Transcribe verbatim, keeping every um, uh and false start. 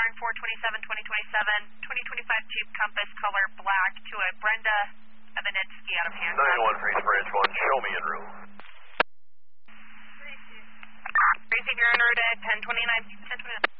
Alarm four twenty-seven twenty twenty-seven, twenty twenty-five Jeep Compass color black to a Brenda Evanitsky out of Hancock. nine one three Branch one, show me en route. Receive your en route at ten twenty-nine, ten twenty-nine.